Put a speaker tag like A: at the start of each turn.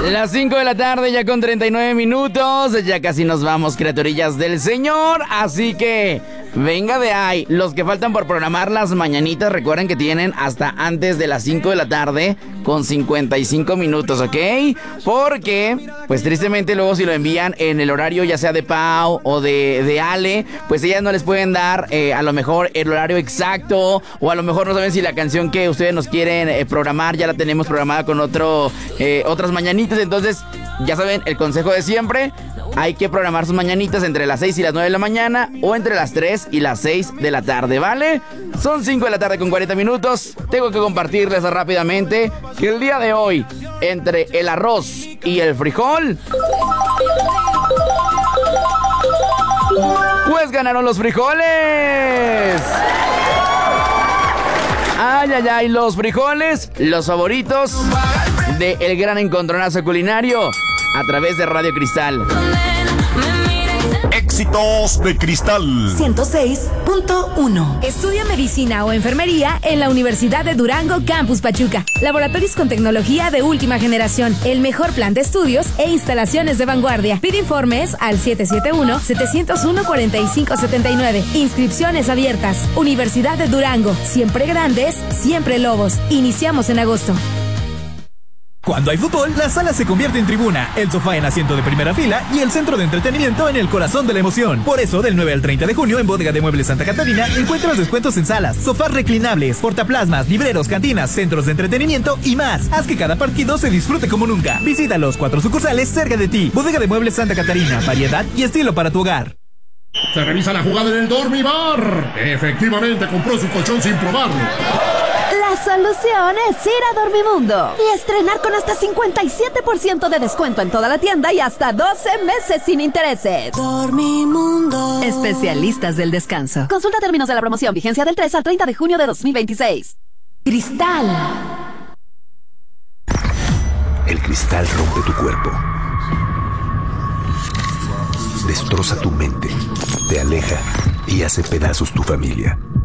A: Las 5 de la tarde ya con 39 minutos. Ya casi nos vamos, criaturillas del Señor. Así que venga de ahí. Los que faltan por programar las mañanitas, recuerden que tienen hasta antes de las 5 de la tarde con 55 minutos, ¿ok? Porque, pues tristemente luego si lo envían en el horario ya sea de Pau o de Ale, pues ellas no les pueden dar a lo mejor el horario exacto, o a lo mejor no saben si la canción que ustedes nos quieren programar ya la tenemos programada con otras mañanitas. Entonces, ya saben, el consejo de siempre: hay que programar sus mañanitas entre las 6 y las 9 de la mañana o entre las 3 y las 6 de la tarde, ¿vale? Son 5 de la tarde con 40 minutos. Tengo que compartirles rápidamente que el día de hoy, entre el arroz y el frijol, pues ganaron los frijoles. Ay, ay, ay, los frijoles, los favoritos de el gran encontronazo culinario a través de Radio Cristal.
B: Éxitos de Cristal
C: 106.1.
D: Estudia medicina o enfermería en la Universidad de Durango, Campus Pachuca. Laboratorios con tecnología de última generación, el mejor plan de estudios e instalaciones de vanguardia. Pide informes al 771-701-4579. Inscripciones abiertas. Universidad de Durango, siempre grandes, siempre lobos. Iniciamos en agosto.
E: Cuando hay fútbol, la sala se convierte en tribuna, el sofá en asiento de primera fila y el centro de entretenimiento en el corazón de la emoción. Por eso, del 9 al 30 de junio en Bodega de Muebles Santa Catarina encuentras descuentos en salas, sofás reclinables, portaplasmas, libreros, cantinas, centros de entretenimiento y más. Haz que cada partido se disfrute como nunca. Visita los 4 sucursales cerca de ti. Bodega de Muebles Santa Catarina, variedad y estilo para tu hogar.
F: Se revisa la jugada en el Dormibar. Efectivamente compró su colchón sin probarlo.
C: La solución es ir a Dormimundo y estrenar con hasta 57% de descuento en toda la tienda y hasta 12 meses sin intereses. Dormimundo. Especialistas del descanso. Consulta términos de la promoción. Vigencia del 3 al 30 de junio de 2026. Cristal.
G: El cristal rompe tu cuerpo. Destroza tu mente. Te aleja y hace pedazos tu familia.